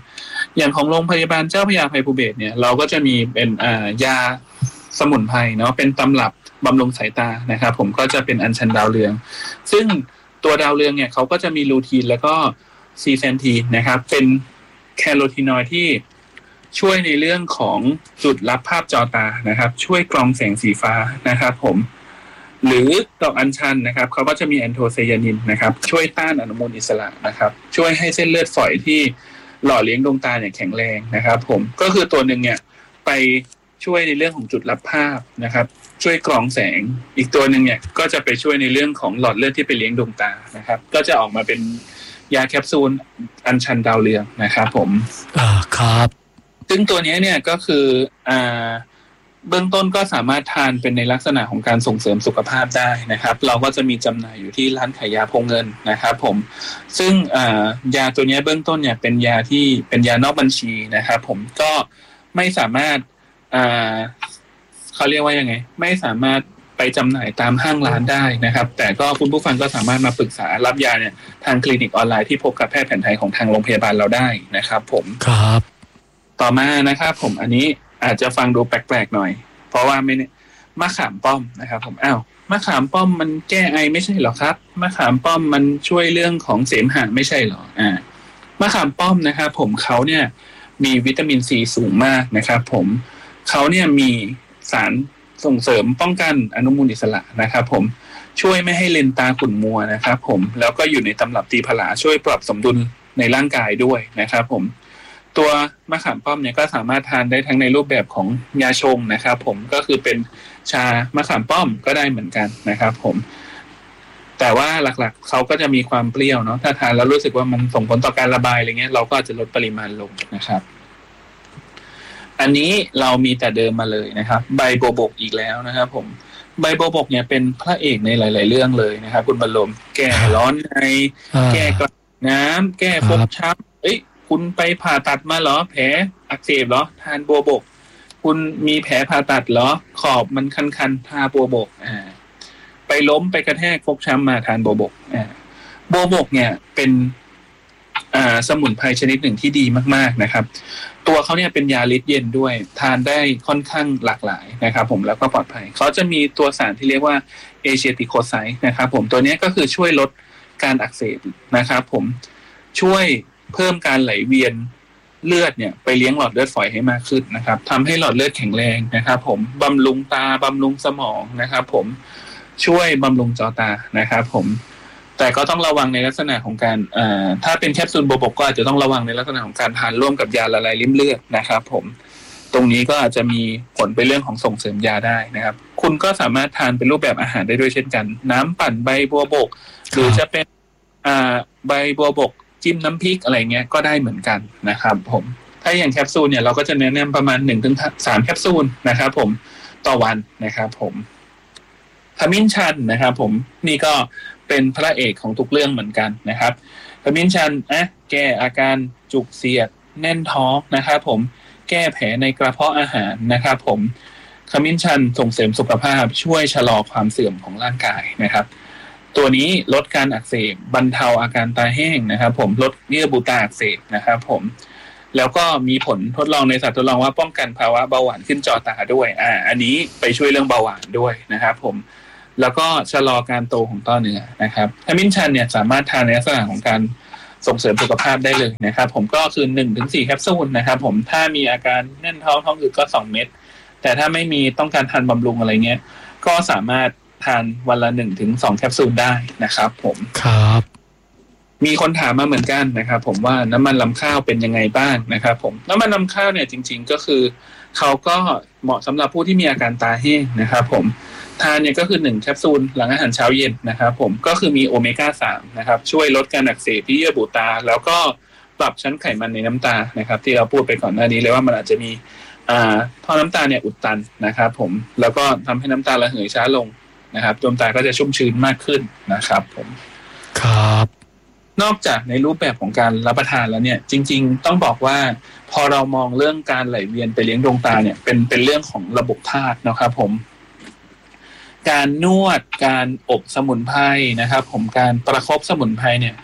อย่างของโรงพยาบาลเจ้าพระยาอภัยภูเบศรเนี่ยเราก็จะมีเป็นยาสมุนไพรเนาะเป็นตำรับบำรุงสายตานะครับผมก็จะเป็นอัญชันดาวเรืองซึ่งตัวดาวเรืองเนี่ยเขาก็จะมีลูทีนแล้วก็ซีเซนทีนนะครับเป็นแคโรทีนอยด์ที่ช่วยในเรื่องของจุดรับภาพจอตานะครับช่วยกรองแสงสีฟ้านะครับผมหรือดอกอัญชันนะครับเขาก็จะมีแอนโทไซยานินนะครับช่วยต้านอนุมูลอิสระนะครับช่วยให้เส้นเลือดฝอยที่หล่อเลี้ยงดวงตาเนี่ยแข็งแรงนะครับผมก็คือตัวหนึ่งเนี่ยไปช่วยในเรื่องของจุดรับภาพนะครับช่วยกรองแสงอีกตัวหนึ่งเนี่ยก็จะไปช่วยในเรื่องของหลอดเลือดที่ไปเลี้ยงดวงตานะครับก็จะออกมาเป็นยาแคปซูลอัญชันดาวเรืองนะครับผมครับซึ่งตัวนี้เนี่ยก็คือเบื้องต้นก็สามารถทานเป็นในลักษณะของการส่งเสริมสุขภาพได้นะครับเราก็จะมีจำหน่ายอยู่ที่ร้านขายยาพงเงินนะครับผมซึ่งยาตัวนี้เบื้องต้นเนี่ยเป็นยาที่เป็นยานอกบัญชีนะครับผมก็ไม่สามารถเขาเรียกว่ายังไงไม่สามารถไปจำหน่ายตามห้างร้านได้นะครับแต่ก็คุณผู้ฟังก็สามารถมาปรึกษารับยาเนี่ยทางคลินิกออนไลน์ที่พบกับแพทย์แผนไทยของทางโรงพยาบาลเราได้นะครับผมครับต่อมานะครับผมอันนี้อาจจะฟังดูแปลกๆหน่อยเพราะว่าไม่เนี่ยมะขามป้อมนะครับผมมะขามป้อมมันแก้ไอไม่ใช่หรอครับมะขามป้อมมันช่วยเรื่องของเสมหะไม่ใช่หรอมะขามป้อมนะครับผมเขาเนี่ยมีวิตามินซีสูงมากนะครับผมเขาเนี่ยมีสารส่งเสริมป้องกันอนุมูลอิสระนะครับผมช่วยไม่ให้เลนตาขุ่นมัวนะครับผมแล้วก็อยู่ในตำรับตีผลาช่วยปรับสมดุลในร่างกายด้วยนะครับผมตัวมะขามป้อมเนี่ยก็สามารถทานได้ทั้งในรูปแบบของยาชงนะครับผมก็คือเป็นชามะขามป้อมก็ได้เหมือนกันนะครับผมแต่ว่าหลักๆเขาก็จะมีความเปรี้ยวเนาะถ้าทานแล้วรู้สึกว่ามันส่งผลต่อการระบายอะไรเงี้ยเราก็อาจจะลดปริมาณลงนะครับอันนี้เรามีแต่เดิมมาเลยนะครับใบบัวบกอีกแล้วนะครับผมใบบัวบกเนี่ยเป็นพระเอกในหลายๆเรื่องเลยนะครับคุณบรรลมแก้ร้อนในแก้กระน้ำแก้ฟกช้ำคุณไปผ่าตัดมาเหรอแผลอักเสบเหรอทานบัวบกคุณมีแผลผ่าตัดเหรอขอบมันคันๆทาบัวบกไปล้มไปกระแทกฟกช้ำมาทานบัวบกบัวบกเนี่ยเป็นสมุนไพรชนิดหนึ่งที่ดีมากๆนะครับตัวเขาเนี่ยเป็นยาฤทธิ์เย็นด้วยทานได้ค่อนข้างหลากหลายนะครับผมแล้วก็ปลอดภัยเขาจะมีตัวสารที่เรียกว่าเอเชียติโคไซด์นะครับผมตัวนี้ก็คือช่วยลดการอักเสบนะครับผมช่วยเพิ่มการไหลเวียนเลือดเนี่ยไปเลี้ยงหลอดเลือดฝอยให้มากขึ้นนะครับทำให้หลอดเลือดแข็งแรงนะครับผมบำรุงตาบำรุงสมองนะครับผมช่วยบำรุงจอตานะครับผมแต่ก็ต้องระวังในลักษณะของการถ้าเป็นแคปซูลบัวบกก็อาจจะต้องระวังในลักษณะของการทานร่วมกับยาละลายริ่มเลือดนะครับผมตรงนี้ก็อาจจะมีผลไปเรื่องของส่งเสริมยาได้นะครับคุณก็สามารถทานเป็นรูปแบบอาหารได้ด้วยเช่นกันน้ำปั่นใบบัวบกหรือจะเป็นใบบัวบกจิ้มน้ำพริกอะไรเงี้ยก็ได้เหมือนกันนะครับผมถ้าอย่างแคปซูลเนี่ยเราก็จะแนะนำประมาณ 1-3 แคปซูลนะครับผมต่อวันนะครับผมขมิ้นชันนะครับผมนี่ก็เป็นพระเอกของทุกเรื่องเหมือนกันนะครับขมิ้นชันแก้อาการจุกเสียดแน่นท้องนะครับผมแก้แผลในกระเพาะอาหารนะครับผมขมิ้นชันส่งเสริมสุขภาพช่วยชะลอความเสื่อมของร่างกายนะครับตัวนี้ลดการอักเสบบรรเทาอาการตาแห้งนะครับผมลดเยื่อบุตาอักเสบนะครับผมแล้วก็มีผลทดลองในสัตว์ทดลองว่าป้องกันภาวะเบาหวานขึ้นจอตาด้วยอันนี้ไปช่วยเรื่องเบาหวานด้วยนะครับผมแล้วก็ชะลอการโตของต้อเนื้อนะครับขมิ้นชันเนี่ยสามารถทานในลักษณะของการส่งเสริมสุขภาพได้เลยนะครับผมก็คือ 1-4 แคปซูลนะครับผมถ้ามีอาการแน่นท้องอืดก็2 เม็ดแต่ถ้าไม่มีต้องการทานบำรุงอะไรเงี้ยก็สามารถทานวันละ 1-2 แคปซูลได้นะครับผมครับมีคนถามมาเหมือนกันนะครับผมว่าน้ำมันลำข้าวเป็นยังไงบ้างนะครับผมน้ำมันลำข้าวเนี่ยจริงๆก็คือเขาก็เหมาะสำหรับผู้ที่มีอาการตาแห้งนะครับผมทานเนี่ยก็คือ1แคปซูลหลังอาหารเช้าเย็นนะครับผมก็คือมีโอเมก้า3นะครับช่วยลดการอักเสบที่เยื่อบุตาแล้วก็ปรับชั้นไขมันในน้ำตานะครับที่เราพูดไปก่อนหน้านี้เลยว่ามันอาจจะมีท่อน้ำตาเนี่ยอุดตันนะครับผมแล้วก็ทำให้น้ำตาระเหยช้าลงนะครับดวงตาก็จะชุ่มชื้นมากขึ้นนะครับผมครับนอกจากในรูปแบบของการรับประทานแล้วเนี่ยจริงๆต้องบอกว่าพอเรามองเรื่องการไหลเวียนไปเลี้ยงดวงตาเนี่ยเป็นเรื่องของระบบธาตุนะครับผมการนวดการอบสมุนไพรนะครับผมการประคบสมุนไพรเนี่ย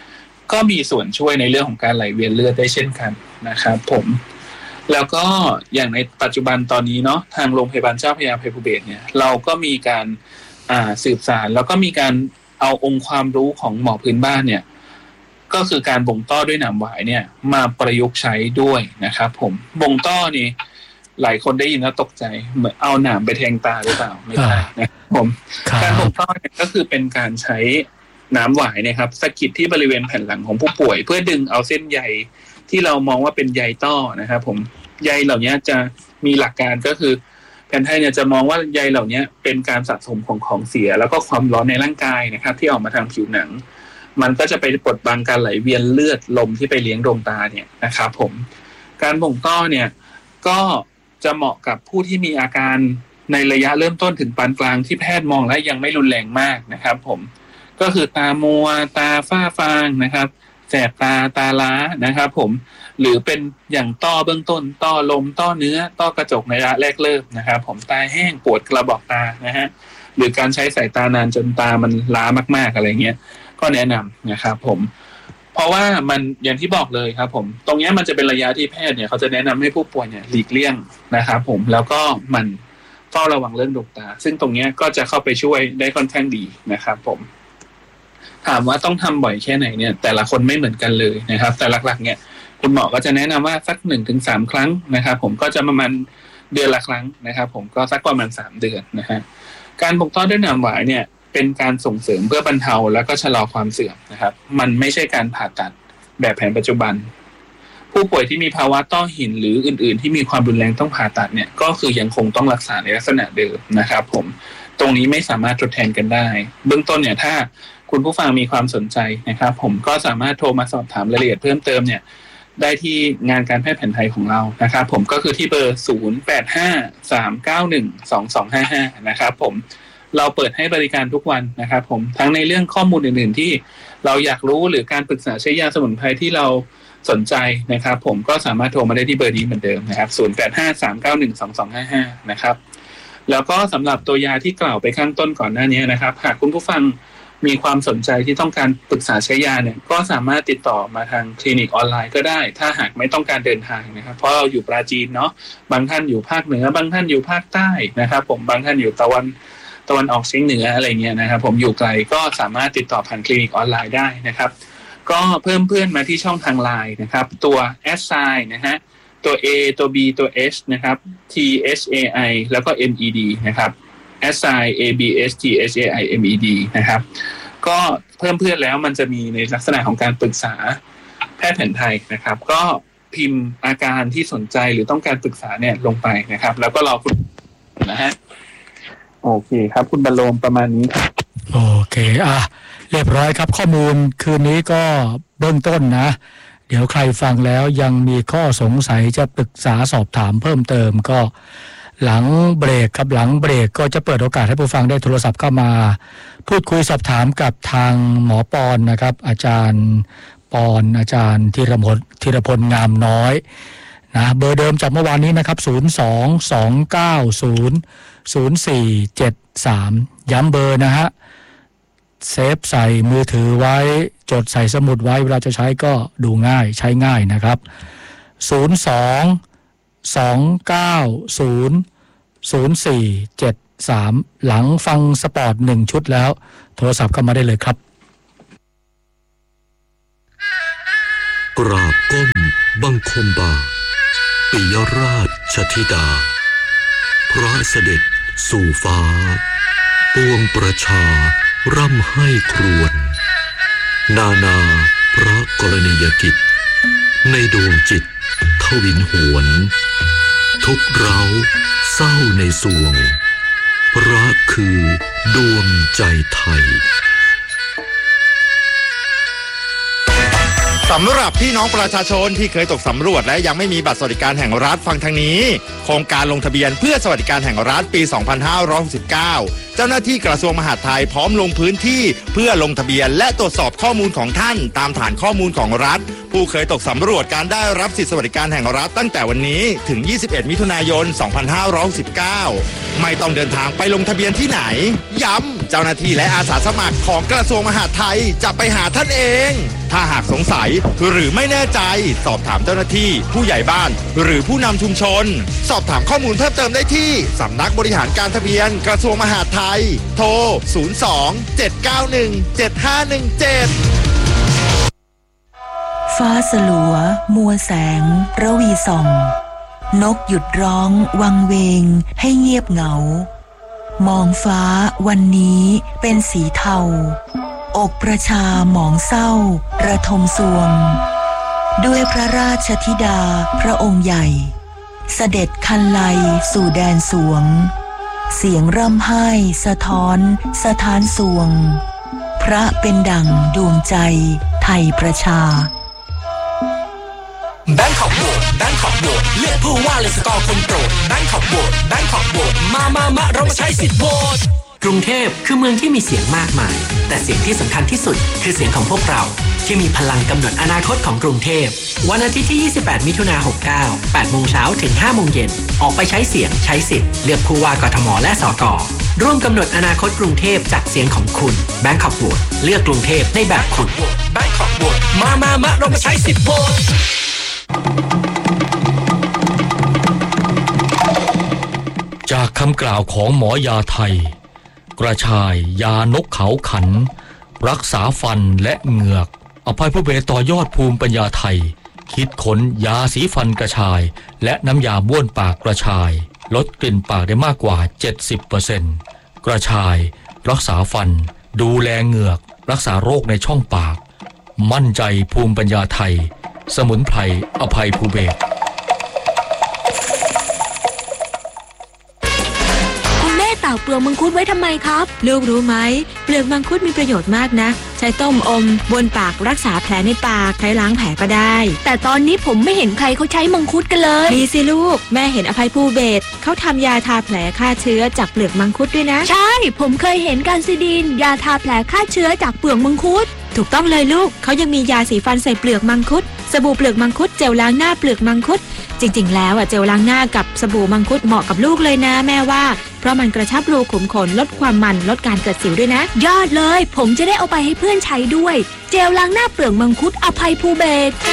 ก็มีส่วนช่วยในเรื่องของการไหลเวียนเลือดได้เช่นกันนะครับผมแล้วก็อย่างในปัจจุบันตอนนี้เนาะทางโรงพยาบาลเจ้าพระยาอภัยภูเบศรเนี่ยเราก็มีการสืบสานแล้วก็มีการเอาองค์ความรู้ของหมอพื้นบ้านเนี่ยก็คือการบ่งต้อด้วยหนามหวายเนี่ยมาประยุกต์ใช้ด้วยนะครับผมบ่งต้อนี่หลายคนได้ยินแล้วตกใจเหมือนเอาหนามไปแทงตาหรือเปล่าไม่ใช่นะครับผมการบ่งต้อเนี่ยก็คือเป็นการใช้น้ำหวายนะครับสะกิดที่บริเวณแผ่นหลังของผู้ป่วยเพื่อดึงเอาเส้นใยที่เรามองว่าเป็นใยต้อนะครับผมใยเหล่านี้จะมีหลักการก็คือแผนไทยเนี่ยจะมองว่าใยเหล่านี้เป็นการสะสมของเสียแล้วก็ความร้อนในร่างกายนะครับที่ออกมาทางผิวหนังมันก็จะไปบดบังการไหลเวียนเลือดลมที่ไปเลี้ยงดวงตาเนี่ยนะครับผมการบ่งต้อเนี่ยก็จะเหมาะกับผู้ที่มีอาการในระยะเริ่มต้นถึงปานกลางที่แพทย์มองและยังไม่รุนแรงมากนะครับผมก็คือตามัวตาฝ้าฟางนะครับแสบตาล้านะครับผมหรือเป็นอย่างต้อเบื้องต้นต้อลมต้อเนื้อต้อกระจกในระยะแรกเริ่มนะครับผมตาแห้งปวดกระบอกตานะฮะหรือการใช้สายตานานจนตามันล้ามากๆอะไรเงี้ยก็แนะนำนะครับผมเพราะว่ามันอย่างที่บอกเลยครับผมตรงนี้มันจะเป็นระยะที่แพทย์เนี่ยเขาจะแนะนำให้ผู้ป่วยเนี่ยหลีกเลี่ยงนะครับผมแล้วก็มันเฝ้าระวังเรื่องดวงตาซึ่งตรงนี้ก็จะเข้าไปช่วยได้ค่อนข้างดีนะครับผมถามว่าต้องทำบ่อยแค่ไหนเนี่ยแต่ละคนไม่เหมือนกันเลยนะครับแต่หลักๆเนี่ยคุณหมอก็จะแนะนำว่าสัก 1-3 ครั้งนะครับผมก็จะประมาณเดือนละครั้งนะครับผมก็สักประมาณ3เดือนนะฮะการบ่งต้อด้วยหนามหวายเนี่ยเป็นการส่งเสริมเพื่อบรรเทาแล้วก็ชะลอความเสื่อมนะครับมันไม่ใช่การผ่าตัดแบบแผนปัจจุบันผู้ป่วยที่มีภาวะต้อหินหรืออื่นๆที่มีความรุนแรงต้องผ่าตัดเนี่ยก็คือยังคงต้องรักษาในลักษณะเดิมนะครับผมตรงนี้ไม่สามารถทดแทนกันได้เบื้องต้นเนี่ยถ้าคุณผู้ฟังมีความสนใจนะครับผมก็สามารถโทรมาสอบถามรายละเอียดเพิ่มเติมเนี่ยได้ที่งานการแพทย์แผนไทยของเรานะครับผมก็คือที่เบอร์ 0853912255 นะครับผมเราเปิดให้บริการทุกวันนะครับผมทั้งในเรื่องข้อมูลอื่นๆที่เราอยากรู้หรือการปรึกษาใช้ยาสมุนไพรที่เราสนใจนะครับผมก็สามารถโทรมาได้ที่เบอร์นี้เหมือนเดิมนะครับ0853912255 นะครับแล้วก็สำหรับตัวยาที่กล่าวไปข้างต้นก่อนหน้านี้นะครับหากคุณผู้ฟังมีความสนใจที่ต้องการปรึกษาใช้ยาเนี่ยก็สามารถติดต่อมาทางคลินิกออนไลน์ก็ได้ถ้าหากไม่ต้องการเดินทางนะครับเพราะเราอยู่ปราจีนเนาะบางท่านอยู่ภาคเหนือบางท่านอยู่ภาคใต้นะครับผมบางท่านอยู่ตะวันออกเฉียงเหนืออะไรเงี้ยนะครับผมอยู่ไกลก็สามารถติดต่อผ่านคลินิกออนไลน์ได้นะครับก็เพิ่มเพื่อนมาที่ช่องทางไลน์นะครับตัว @ นะฮะตัว A ตัว B ตัว H นะครับ THAI แล้วก็ MED นะครับ@ABSTHAIMED นะครับก็เพิ่มเพื่อนแล้วมันจะมีในลักษณะของการปรึกษาแพทย์แผนไทยนะครับก็พิมพ์อาการที่สนใจหรือต้องการปรึกษาเนี่ยลงไปนะครับแล้วก็รอคุณนะฮะโอเคครับคุณบรรโลมประมาณนี้โอเคเรียบร้อยครับข้อมูลคืนนี้ก็เบื้องต้นนะเดี๋ยวใครฟังแล้วยังมีข้อสงสัยจะปรึกษาสอบถามเพิ่มเติมก็หลังเบรกครับหลังเบรกก็จะเปิดโอกาสให้ผู้ฟังได้โทรศัพท์เข้ามาพูดคุยสอบถามกับทางหมอปอนนะครับอาจารย์ปอนอาจารย์ธีรพลงามน้อยนะเบอร์เดิมจากเมื่อวานนี้นะครับ022900473ย้ำเบอร์นะฮะเซฟใส่มือถือไว้จดใส่สมุดไว้เวลาจะใช้ก็ดูง่ายใช้ง่ายนะครับ022900473หลังฟังสปอร์ต1ชุดแล้วโทรศัพท์เข้ามาได้เลยครับกราบก้มบังคมบาปิยราชธิดาพระเสด็จสู่ฟ้าปวงประชาร่ำให้ครวญนานาพระกรณียกิจในดวงจิตทวินหวนทุกเราเศร้าในสวงพระคือดวงใจไทยสำหรับพี่น้องประชาชนที่เคยตกสำรวจและยังไม่มีบัตรสวัสดิการแห่งรัฐฟังทางนี้โครงการลงทะเบียนเพื่อสวัสดิการแห่งรัฐปี 2569 เจ้าหน้าที่กระทรวงมหาดไทยพร้อมลงพื้นที่เพื่อลงทะเบียนและตรวจสอบข้อมูลของท่านตามฐานข้อมูลของรัฐผู้เคยตกสำรวจการได้รับสิทธิสวัสดิการแห่งรัฐตั้งแต่วันนี้ถึง 21 มิถุนายน 2569 ไม่ต้องเดินทางไปลงทะเบียนที่ไหนย้ำเจ้าหน้าที่และอาสาสมัครของกระทรวงมหาดไทยจะไปหาท่านเองถ้าหากสงสัยหรือไม่แน่ใจสอบถามเจ้าหน้าที่ผู้ใหญ่บ้านหรือผู้นำชุมชนสอบถามข้อมูลเพิ่มเติมได้ที่สำนักบริหารการทะเบียนกระทรวงมหาดไทยโทร 02-791-7517 ฟ้าสลัวมัวแสงระวีส่องนกหยุดร้องวังเวงให้เงียบเหงามองฟ้าวันนี้เป็นสีเทาอกประชาหมองเศร้าระทมสวงด้วยพระราชธิดาพระองค์ใหญ่เสด็จคันไลสู่แดนสวงเสียงร่ำไห้สะท้อนสถานสวงพระเป็นดั่งดวงใจไทยประชาแบงคอกโหวตแบงคอกโหวตเลือกผู้ว่าเลยสกอร์คนโปรดแบงคอกโหวตแบงคอกโหวตมาเรามาใช้สิทธิ์โหวตกรุงเทพคือเมืองที่มีเสียงมากมายแต่เสียงที่สำคัญที่สุดคือเสียงของพวกเราที่มีพลังกำหนดอนาคตของกรุงเทพวันอาทิตย์ที่ 28 มิถุนายน 69 8 โมงเช้าถึง 5 โมงเย็นออกไปใช้เสียงใช้สิทธิ์เลือกผู้ว่ากทมและสกร่วมกำหนดอนาคตกรุงเทพจากเสียงของคุณแบงคอกโหวตเลือกกรุงเทพในแบบคุณแบงคอกโหวตมาเรามาใช้สิทธิ์โหวตจากคำกล่าวของหมอยาไทยกระชายยานกเขาขันรักษาฟันและเหงือกอภัยผู้เบศต่อยอดภูมิปัญญาไทยคิดค้นยาสีฟันกระชายและน้ำยาบ้วนปากกระชายลดกลิ่นปากได้มากกว่า 70% กระชายรักษาฟันดูแลเหงือกรักษาโรคในช่องปากมั่นใจภูมิปัญญาไทยสมุนไพรอภัยภูเบศตากเปลือกมังคุดไว้ทำไมครับลูกรู้ไหมเปลือกมังคุดมีประโยชน์มากนะใช้ต้มอมบนปากรักษาแผลในปากใช้ล้างแผลก็ได้แต่ตอนนี้ผมไม่เห็นใครเขาใช้มังคุดกันเลยมีสิลูกแม่เห็นอภัยภูเบศเขาทำยาทาแผลฆ่าเชื้อจากเปลือกมังคุดด้วยนะใช่ผมเคยเห็นการซิดีนยาทาแผลฆ่าเชื้อจากเปลือกมังคุดถูกต้องเลยลูกเขายังมียาสีฟันใส่เปลือกมังคุดสบู่เปลือกมังคุดเจลล้างหน้าเปลือกมังคุดจริงๆแล้วเจลล้างหน้ากับสบู่มังคุดเหมาะกับลูกเลยนะแม่ว่าเพราะมันกระชับรูขุมขนลดความมันลดการเกิดสิวด้วยนะยอดเลยผมจะได้เอาไปให้เพื่อนใช้ด้วยเจลล้างหน้าเปลือกมังคุดอภัยภูเบศ